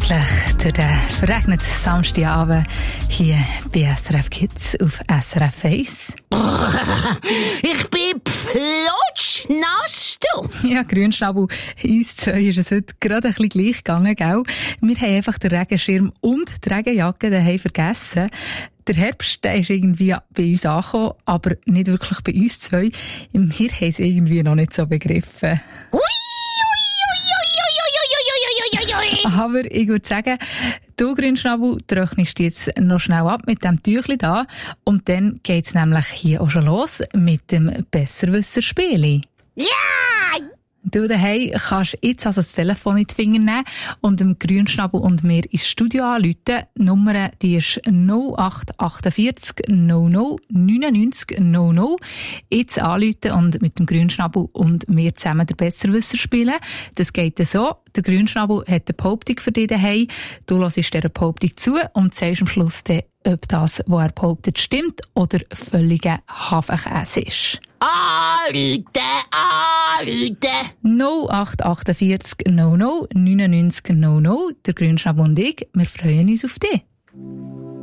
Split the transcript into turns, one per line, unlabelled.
gemütlich durch den verregneten Samstagabend hier bei SRF Kids auf SRF 1.
Ich bin flutschnass, du.
Ja, Grünschnabel, uns zwei ist es heute gerade ein bisschen gleich gegangen, gell? Wir haben einfach den Regenschirm und die Regenjacke daheim vergessen. Der Herbst, der ist irgendwie bei uns angekommen, aber nicht wirklich bei uns zwei. Wir haben es irgendwie noch nicht so begriffen. Aber ich würde sagen, du Grünschnabel, trocknest jetzt noch schnell ab mit dem Tüchli da. Und dann geht's nämlich hier auch schon los mit dem Besserwisser-Spieli.
Ja!
Du daheim kannst jetzt also das Telefon in die Finger nehmen und dem Grünschnabel und mir ins Studio anrufen. Die Nummer, die ist 0848 00 99 00. Jetzt anrufen und mit dem Grünschnabel und mir zusammen den Besserwisser spielen. Das geht so. Der Grünschnabel hat eine Behauptung für dich daheim. Du hörst dieser Behauptung zu und sagst am Schluss dann, ob das, was er behauptet, stimmt oder völliger Hafenkäse ist.
Anrufen!
0848 00 99 00. Der Grünschnabel und ich, wir freuen uns auf dich.